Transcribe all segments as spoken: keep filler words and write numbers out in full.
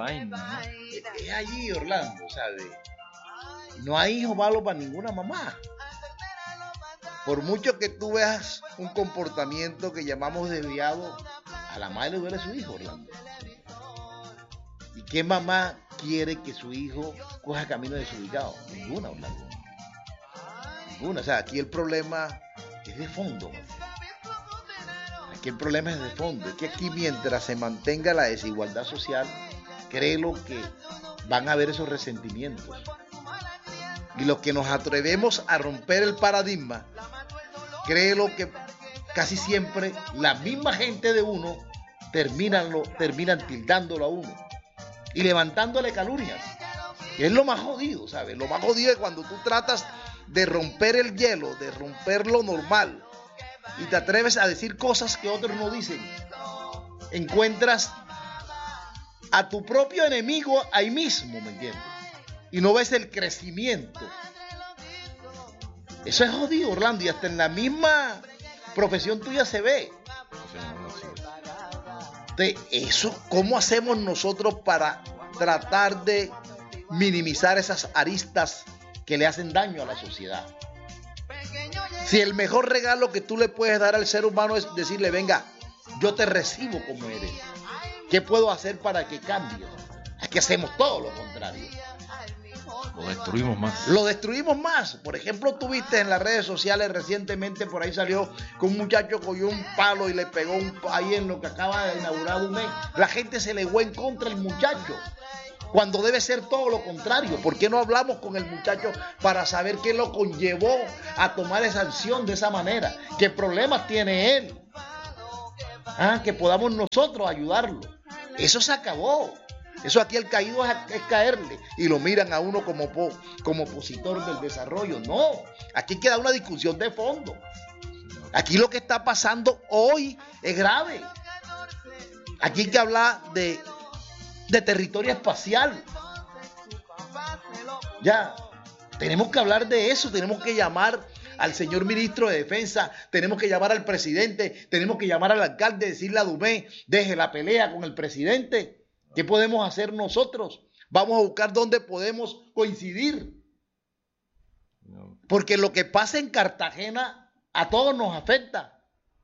vaina, ¿no? Es, es allí, Orlando, ¿sabes? No hay hijo malo para ninguna mamá. Por mucho que tú veas un comportamiento que llamamos desviado, a la madre le duele su hijo, Orlando. ¿Y qué mamá quiere que su hijo coja camino desubicado? Ninguna, Orlando. Ninguna. O sea, aquí el problema es de fondo. Aquí el problema es de fondo. Es que aquí mientras se mantenga la desigualdad social, créelo que van a haber esos resentimientos. Y los que nos atrevemos a romper el paradigma, créelo que casi siempre la misma gente de uno terminan, lo, terminan tildándolo a uno y levantándole calumnias. Y es lo más jodido, ¿sabes? Lo más jodido es cuando tú tratas de romper el hielo, de romper lo normal y te atreves a decir cosas que otros no dicen. Encuentras a tu propio enemigo ahí mismo, ¿me entiendes? Y no ves el crecimiento. Eso es jodido, Orlando, y hasta en la misma profesión tuya se ve. Entonces, eso, ¿cómo hacemos nosotros para tratar de minimizar esas aristas que le hacen daño a la sociedad? Si el mejor regalo que tú le puedes dar al ser humano es decirle, venga, yo te recibo como eres, ¿qué puedo hacer para que cambies? Aquí hacemos todo lo contrario. Lo destruimos más. Lo destruimos más. Por ejemplo, tú viste en las redes sociales recientemente, por ahí salió que un muchacho cogió un palo y le pegó un ahí en lo que acaba de inaugurar un mes. La gente se legó en contra del muchacho, cuando debe ser todo lo contrario. ¿Por qué no hablamos con el muchacho para saber qué lo conllevó a tomar esa acción de esa manera? ¿Qué problemas tiene él? Ah, que podamos nosotros ayudarlo. Eso se acabó. Eso aquí el caído es, es caerle y lo miran a uno como, po, como opositor del desarrollo. No, aquí queda una discusión de fondo. Aquí lo que está pasando hoy es grave. Aquí hay que hablar de, de territorio espacial. Ya, tenemos que hablar de eso, tenemos que llamar al señor ministro de Defensa, tenemos que llamar al presidente, tenemos que llamar al alcalde, decirle a Dumé, deje la pelea con el presidente. ¿Qué podemos hacer nosotros? Vamos a buscar dónde podemos coincidir. Porque lo que pasa en Cartagena a todos nos afecta.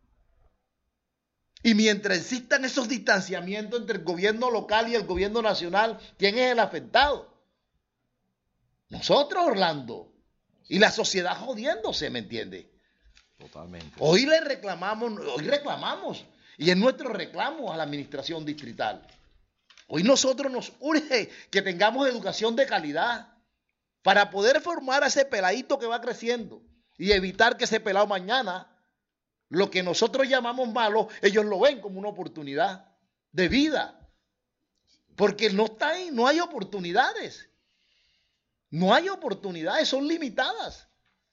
Y mientras existan esos distanciamientos entre el gobierno local y el gobierno nacional, ¿quién es el afectado? Nosotros, Orlando. Y la sociedad jodiéndose, ¿me entiende? Totalmente. Hoy le reclamamos, hoy reclamamos, y es nuestro reclamo a la administración distrital. Hoy nosotros nos urge que tengamos educación de calidad para poder formar a ese peladito que va creciendo y evitar que ese pelado mañana, lo que nosotros llamamos malo, ellos lo ven como una oportunidad de vida. Porque no está ahí, no hay oportunidades. No hay oportunidades, son limitadas.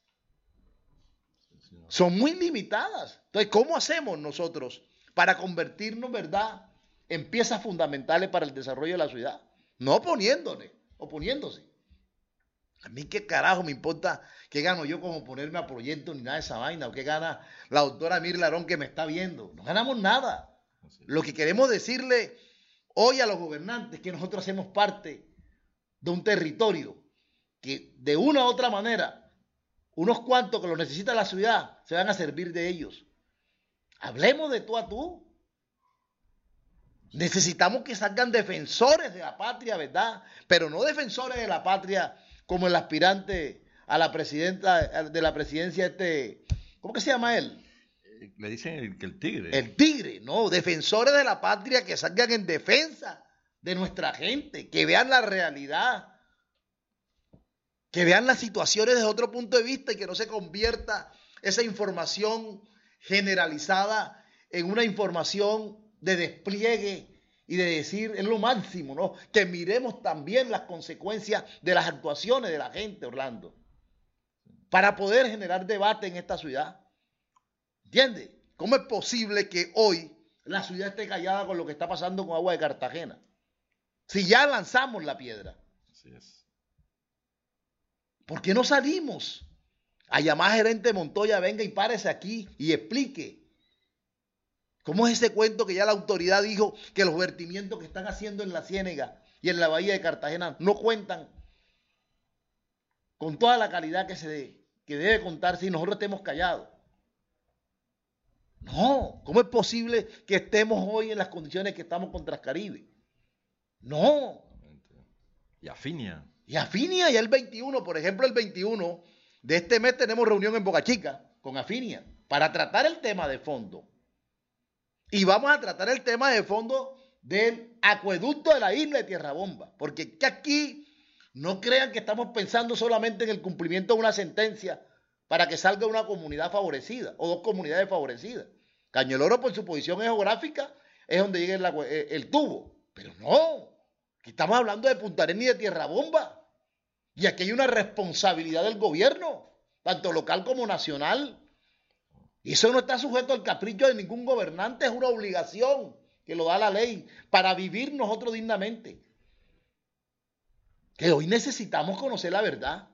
Son muy limitadas. Entonces, ¿cómo hacemos nosotros para convertirnos, verdad, en piezas fundamentales para el desarrollo de la ciudad? No oponiéndole, oponiéndose. A mí qué carajo me importa qué gano yo como ponerme a proyecto ni nada de esa vaina, o qué gana la doctora Mirla Arón que me está viendo. No ganamos nada. Lo que queremos decirle hoy a los gobernantes es que nosotros hacemos parte de un territorio que de una u otra manera, unos cuantos que lo necesita la ciudad, se van a servir de ellos. Hablemos de tú a tú. Necesitamos que salgan defensores de la patria, ¿verdad? Pero no defensores de la patria como el aspirante a la presidenta de la presidencia, este, ¿cómo que se llama él? Le dicen el, que el tigre. El tigre, no, defensores de la patria que salgan en defensa de nuestra gente, que vean la realidad, que vean las situaciones desde otro punto de vista y que no se convierta esa información generalizada en una información de despliegue y de decir, es lo máximo, ¿no? Que miremos también las consecuencias de las actuaciones de la gente, Orlando, para poder generar debate en esta ciudad. ¿Entiendes? ¿Cómo es posible que hoy la ciudad esté callada con lo que está pasando con Agua de Cartagena? Si ya lanzamos la piedra. Así es. ¿Por qué no salimos a llamar al gerente Montoya, venga y párese aquí y explique? ¿Cómo es ese cuento que ya la autoridad dijo que los vertimientos que están haciendo en la Ciénega y en la bahía de Cartagena no cuentan con toda la calidad que, se de, que debe contarse y nosotros estemos callados? No, ¿cómo es posible que estemos hoy en las condiciones que estamos con Trascaribe? No. Y Afinia. Y Afinia, ya el veintiuno, por ejemplo, el veintiuno de este mes tenemos reunión en Boca Chica con Afinia para tratar el tema de fondo. Y vamos a tratar el tema de fondo del acueducto de la isla de Tierra Bomba. Porque que aquí no crean que estamos pensando solamente en el cumplimiento de una sentencia para que salga una comunidad favorecida o dos comunidades favorecidas. Caño el Oro, por su posición geográfica, es donde llega el, el, el tubo. Pero no, aquí estamos hablando de Punta Arenas y de Tierra Bomba. Y aquí hay una responsabilidad del gobierno, tanto local como nacional. Y eso no está sujeto al capricho de ningún gobernante, es una obligación que lo da la ley para vivir nosotros dignamente. Que hoy necesitamos conocer la verdad,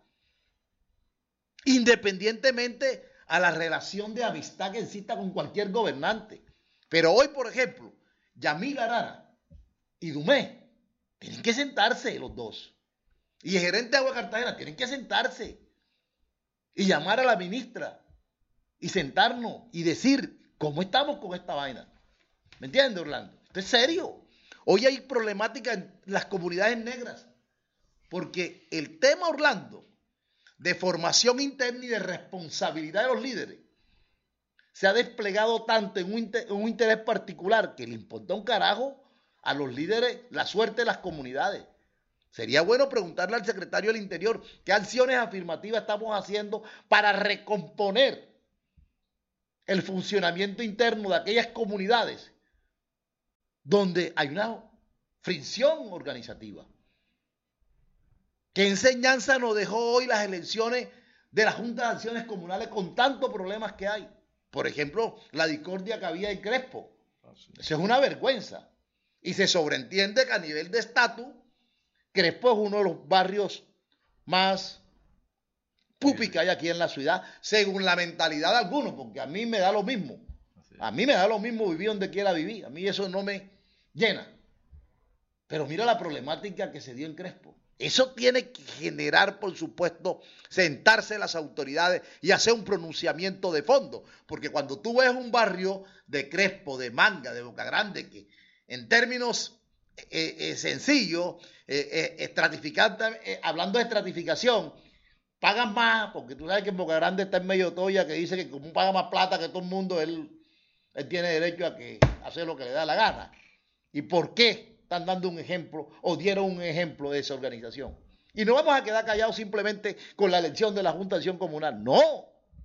independientemente a la relación de amistad que exista con cualquier gobernante. Pero hoy, por ejemplo, Yamil Arana y Dumé tienen que sentarse los dos. Y el gerente de Agua Cartagena tienen que sentarse y llamar a la ministra y sentarnos y decir cómo estamos con esta vaina. ¿Me entiendes, Orlando? Esto es serio. Hoy hay problemática en las comunidades negras porque el tema, Orlando, de formación interna y de responsabilidad de los líderes se ha desplegado tanto en un, inter, en un interés particular que le importa un carajo a los líderes la suerte de las comunidades. Sería bueno preguntarle al secretario del Interior qué acciones afirmativas estamos haciendo para recomponer el funcionamiento interno de aquellas comunidades donde hay una fricción organizativa. ¿Qué enseñanza nos dejó hoy las elecciones de la Junta de Acciones Comunales con tantos problemas que hay? Por ejemplo, la discordia que había en Crespo. Eso es una vergüenza. Y se sobreentiende que a nivel de estatus, Crespo es uno de los barrios más pupi que hay aquí en la ciudad, según la mentalidad de algunos, porque a mí me da lo mismo. A mí me da lo mismo vivir donde quiera vivir. A mí eso no me llena. Pero mira la problemática que se dio en Crespo. Eso tiene que generar, por supuesto, sentarse las autoridades y hacer un pronunciamiento de fondo. Porque cuando tú ves un barrio de Crespo, de Manga, de Boca Grande, que en términos eh, eh, sencillos, eh, eh, estratificante, eh, hablando de estratificación, pagan más, porque tú sabes que en Boca Grande está en medio Toya, que dice que como paga más plata que todo el mundo, él, él tiene derecho a, que, a hacer lo que le da la gana. ¿Y por qué están dando un ejemplo o dieron un ejemplo de esa organización? Y no vamos a quedar callados simplemente con la elección de la Junta de Acción Comunal. No.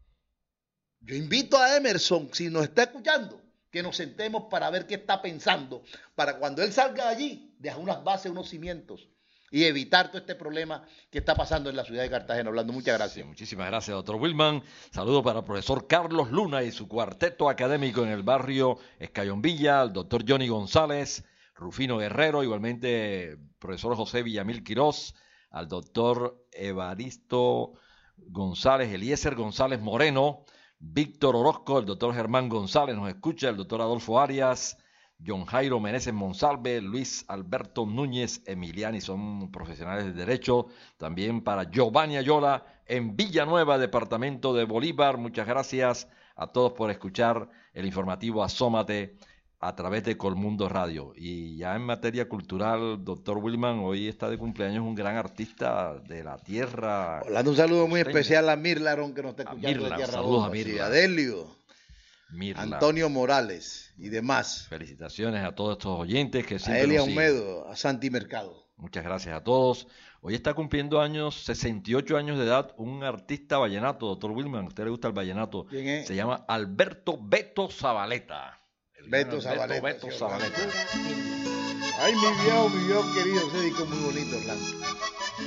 Yo invito a Emerson, si nos está escuchando, que nos sentemos para ver qué está pensando, para cuando él salga de allí, dejar unas bases, unos cimientos y evitar todo este problema que está pasando en la ciudad de Cartagena. Orlando, muchas gracias. Sí, muchísimas gracias, doctor Wilman. Saludos para el profesor Carlos Luna y su cuarteto académico en el barrio Escayón-Villa, al doctor Johnny González, Rufino Guerrero, igualmente profesor José Villamil Quirós, al doctor Evaristo González, Eliezer González Moreno, Víctor Orozco, el doctor Germán González nos escucha, el doctor Adolfo Arias, John Jairo Meneses Monsalve, Luis Alberto Núñez Emiliani, son profesionales de derecho. También para Giovanni Ayola en Villanueva, departamento de Bolívar. Muchas gracias a todos por escuchar el informativo Asómate a través de Colmundo Radio. Y ya en materia cultural, doctor Wilman, hoy está de cumpleaños un gran artista de la tierra. Orlando, un saludo muy especial a Mirlaron, que nos está escuchando Mirla, de Tierra saludos Bomba, a Mirla. Adelio, Mirla. Antonio Morales y demás. Felicitaciones a todos estos oyentes que siempre A Elia nos siguen. Olmedo, a Santi Mercado. Muchas gracias a todos. Hoy está cumpliendo años, sesenta y ocho años de edad, un artista vallenato, doctor Wilman. ¿A usted le gusta el vallenato? ¿Quién es? Se llama Alberto Beto Zabaleta. El Beto gran Zabaleta. Beto sí, Zabaleta. Ay, mi viejo, mi viejo querido, se dedicó muy bonito, Orlando.